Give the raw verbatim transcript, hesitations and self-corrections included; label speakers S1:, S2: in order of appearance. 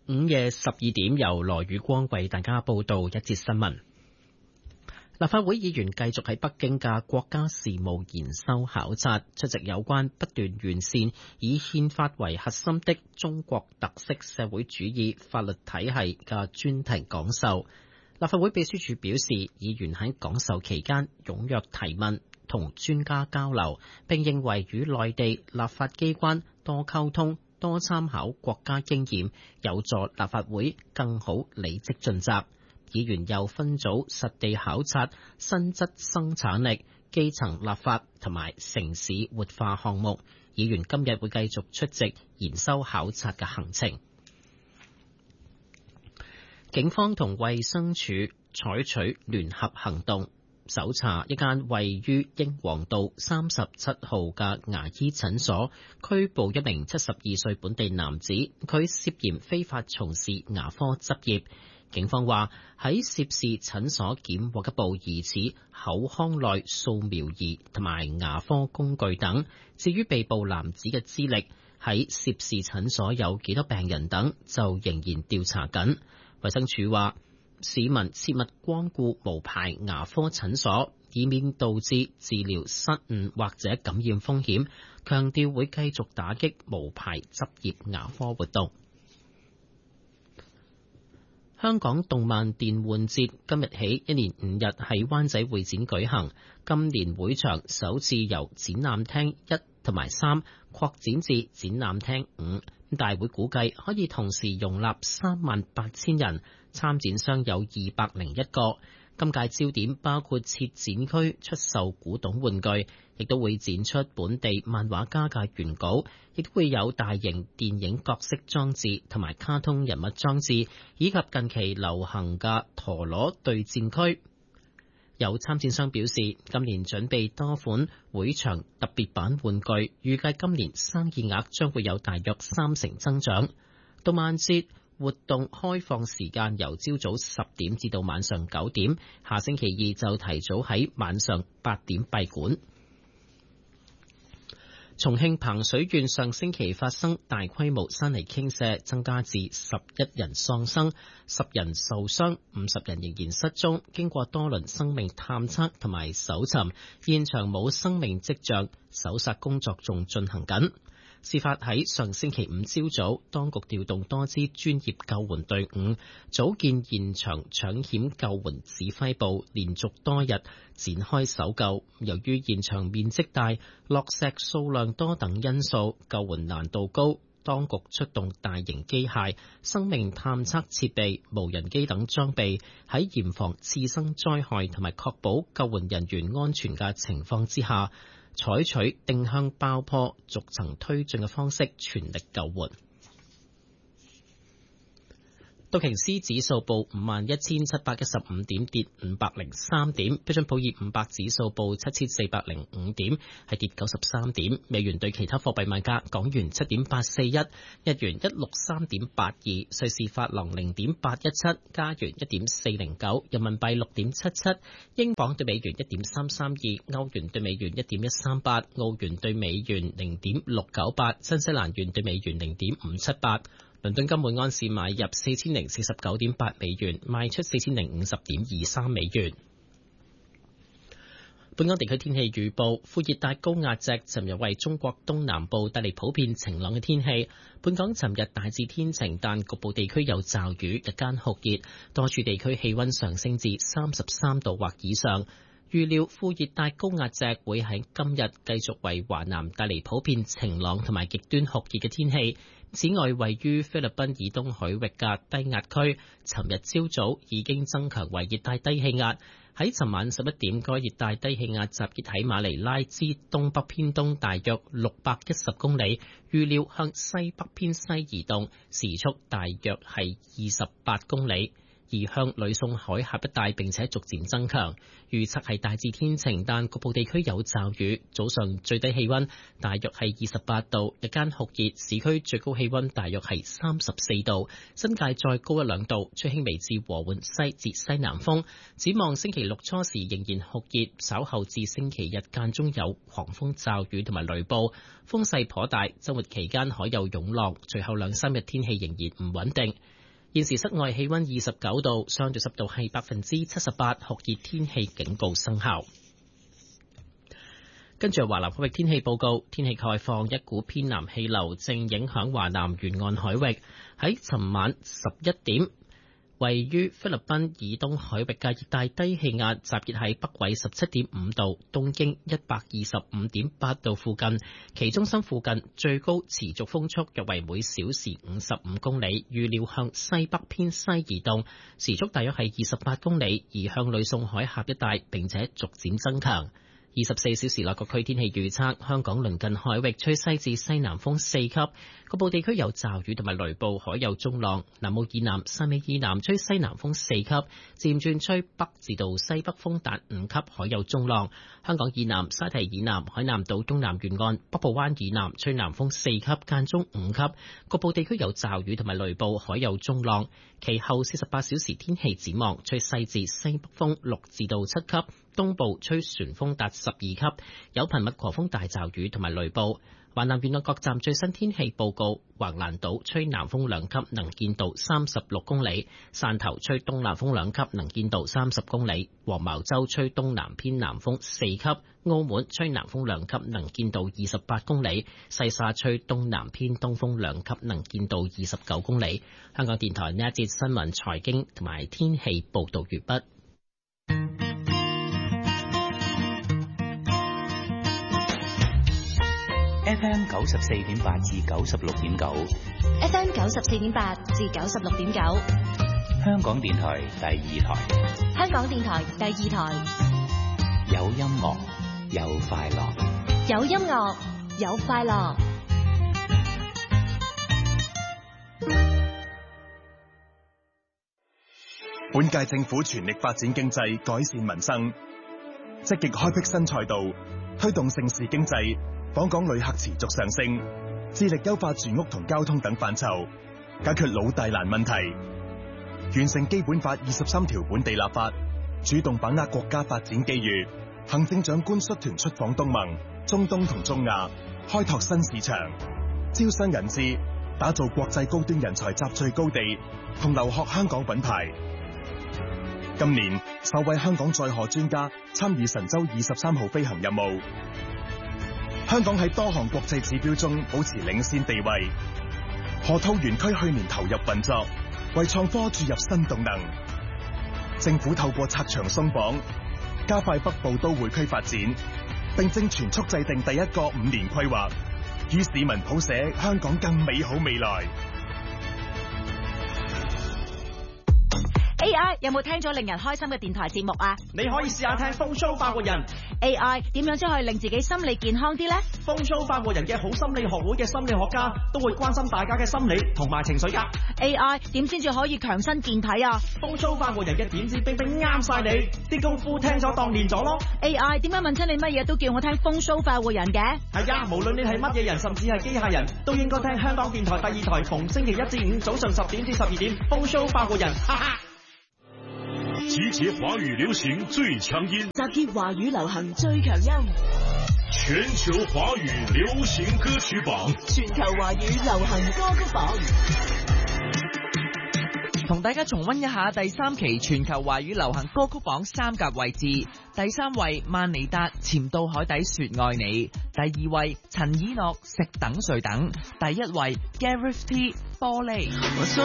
S1: 午夜十二點，由羅宇光為大家報道一節新聞。立法會議員繼續喺北京嘅國家事務研修考察，出席有關不斷完善以憲法為核心的中國特色社會主義法律體系嘅專題講授。立法會秘書處表示，議員喺講授期間踴躍提問，同專家交流，並認為與內地立法機關多溝通、多參考國家經驗，有助立法會更好履職盡責。議員又分組實地考察新質生產力、基層立法同埋城市活化項目。議員今日會繼續出席研修考察嘅行程。警方同衛生署採取聯合行動，搜查一間位於英皇道三十七號嘅牙醫診所，拘捕一名七十二歲本地男子，佢涉嫌非法從事牙科執業。警方話喺涉事診所檢獲一部疑似口腔內掃描儀同埋牙科工具等。至於被捕男子嘅資歷、喺涉事診所有幾多病人等，就仍然調查緊。衛生署話，市民切勿光顧無牌牙科診所，以免導致治療失誤或者感染風險。強調會繼續打擊無牌執業牙科活動。香港動漫電玩節今日起一連五日喺灣仔會展舉行，今年會場首次由展覽廳一同埋三擴展至展覽廳五，大會估計可以同時容納三萬八千人，參展商有二百零一個。今屆焦點包括設展區出售古董玩具，亦都會展出本地漫畫家嘅原稿，亦都會有大型電影角色裝置同埋卡通人物裝置，以及近期流行嘅陀螺對戰區。有參展商表示，今年準備多款會場特別版玩具，預計今年生意額將會有大約三成增長。動漫節活動開放時間由朝早十點至到晚上九點，下星期二就提早喺晚上八點閉館。重慶彭水縣上星期發生大規模山泥傾瀉，增加至十一人喪生、十人受傷、五十人仍然失蹤。經過多輪生命探測同埋搜尋，現場冇生命跡象，搜索工作仲進行緊。事發喺上星期五朝早，當局調動多支專業救援隊伍，組建現場搶險救援指揮部，連續多日展開搜救。由於現場面積大、落石數量多等因素，救援難度高，當局出動大型機械、生命探測設備、無人機等裝備，喺嚴防次生災害同埋確保救援人員安全嘅情況之下，採取定向爆破、逐層推進嘅方式，全力救援。道瓊斯指數報五萬一千七百一十五點，跌五百零三點。標準普爾五百指數報七千四百零五點，係跌九十三點。美元對其他貨幣賣價：港元七點八四一，日元一六三點八二，瑞士法郎零點八一七，加元一點四零九，人民幣六點七七，英鎊對美元一點三三二，歐元對美元一點一三八，澳元對美元零點六九八，新西蘭元對美元零點五七八。倫敦金每安士買入四千零四十九點八美元，賣出四千零五十點二三美元。本港地區天氣預報：副熱帶高壓脊尋日為中國東南部帶嚟普遍晴朗嘅天氣。本港尋日大致天晴，但局部地區有驟雨，日間酷熱，多處地區氣溫上升至三十三度或以上。預料副熱帶高壓脊會喺今日繼續為華南帶嚟普遍晴朗同埋極端酷熱嘅天氣。此外，位於菲律賓以東海域嘅低壓區，尋日朝早已經增強為熱帶低氣壓。喺尋晚十一點，該熱帶低氣壓集結喺馬尼拉之東北偏東大約六百一十公里，預料向西北偏西移動，時速大約係二十八公里。 移向呂宋海峽一帶，並且逐漸增強。預測係大致天晴，但局部地區有驟雨。早上最低氣溫大約係二十八度，日間酷熱，市區最高氣溫大約係三十四度，新界再高一兩度，吹輕微至和緩西至西南風。展望星期六初時仍然酷熱，稍後至星期日間中有狂風驟雨同埋雷暴，風勢頗大。週末期間海有湧浪，隨後兩三日天氣仍然唔穩定。現時室外氣溫二十九度，相對濕度係百分之七十八，酷熱天氣警告生效。跟住華南海域天氣報告，天氣概況，一股偏南氣流正影響華南沿岸海域。喺尋晚十一點，位於菲律賓以東海域嘅熱帶低氣壓集結喺北緯十七點五度、東經一百二十五點八度附近，其中心附近最高持續風速約為每小時五十五公里，預料向西北偏西移動，時速大約係二十八公里，移向呂宋海峽一帶，並且逐漸增強。二十四小時內各區天氣預測：香港鄰近海域吹西至西南風四級，局部地區有驟雨同埋雷暴，海有中浪。南澳以南、汕尾以南吹西南風四級，漸轉吹北至到西北風達五級，海有中浪。香港以南、沙堤以南、海南島東南沿岸、北部灣以南吹南風四級，間中五級，局部地區有驟雨同埋雷暴，海有中浪。其後四十八小時天氣展望：吹西至西北風六至到七級。東部吹旋風達十二級，有頻密狂風大驟雨同埋雷暴。華南沿岸各站最新天氣報告：橫瀾島吹南風兩級，能見度三十六公里；汕頭吹東南風兩級，能見度三十公里；黃茅洲吹東南偏南風四級；澳門吹南風兩級，能見度二十八公里；西沙吹東南偏東風兩級，能見度二十九公里。香港電台呢一節新聞、財經同埋天氣報導完畢。
S2: F M 九十四點八至九十六點九
S3: ，F M 九十四點八至九十六點九，
S2: 香港電台第二台，
S3: 香港電台第二台，
S2: 有音樂有快樂，
S3: 有音樂有快樂。
S4: 本屆政府全力發展經濟，改善民生，積極開闢新賽道，推動盛事經濟。訪港旅客持續上升，致力優化住屋同交通等範疇，解決老大難問題，完成基本法二十三條本地立法，主動把握國家發展機遇。行政長官率團出訪東盟、中東同中亞，開拓新市場，招商引資，打造國際高端人才集聚高地，同留學香港品牌。今年首位香港載荷專家參與神舟二十三號飛行任務。香港喺多項國際指標中保持領先地位。河套園區去年投入運作，為創科注入新動能。政府透過拆牆鬆綁，加快北部都會區發展，並正全速制定第一個五年規劃，與市民譜寫香港更美好未來。
S5: A I 有冇聽咗令人開心嘅電台節目啊？
S6: 你可以試下聽風騷化個人。
S5: A I 點樣先可以令自己心理健康啲呢？
S6: 風騷化個人嘅好心理學會嘅心理學家都會關心大家嘅心理同埋情緒噶。
S5: A I 點先至可以強身健體啊？
S6: 風騷化個人嘅點子冰冰啱晒你，啲功夫聽咗當練咗咯。
S5: A I 點解問親你乜嘢都叫我聽風騷化個人嘅？
S6: 係啊，無論你係乜嘢人，甚至係機械人，都應該聽香港電台第二台，逢星期一至五早上十點至十二點，風騷化個人，哈哈。
S7: 集結華語流行最強音，
S8: 集結華語流行最強音，
S7: 全球華語流行歌曲榜，
S8: 全球華語流行歌曲榜。
S9: 同大家重溫一下第三期全球華語流行歌曲榜三甲位置。第三位萬妮達潛到海底說愛你，第二位陳以諾食等睡等，第一位 Gareth T 玻璃。